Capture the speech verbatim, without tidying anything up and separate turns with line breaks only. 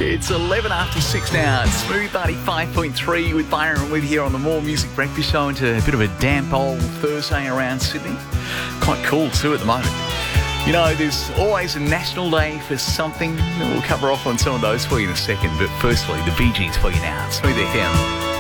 It's eleven after six now. It's Smooth ninety-five point three with Byron with here on the More Music Breakfast Show into a bit of a damp old Thursday around Sydney. Quite cool too at the moment. You know, there's always a national day for something. We'll cover off on some of those for you in a second. But firstly, the Bee Gees for you now. Smooth F M.